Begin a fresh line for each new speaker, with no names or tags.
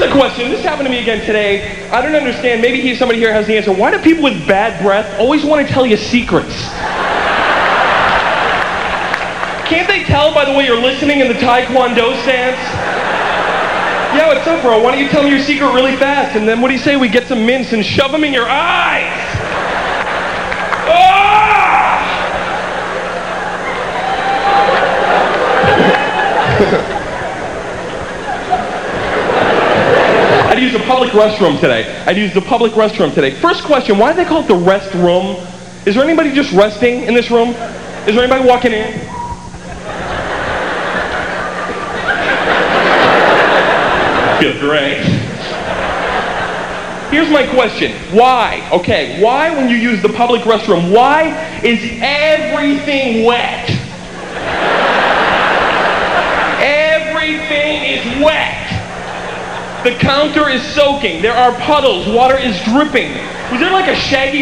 a question. This happened to me again today. I don't understand. Maybe somebody here has the answer. Why do people with bad breath always want to tell you secrets? Can't they tell by the way you're listening in the Taekwondo stance? Yeah, what's up, bro? Why don't you tell me your secret really fast? And then what do you say? We get some mints and shove them in your eyes. I'd use a public restroom today. First question, why do they call it the rest room? Is there anybody just resting in this room? Is there anybody walking in? Feels great. Here's my question. Why? Okay, why when you use the public restroom, why is everything wet? Everything is wet. The counter is soaking. There are puddles. Water is dripping. Was there like a Shaggy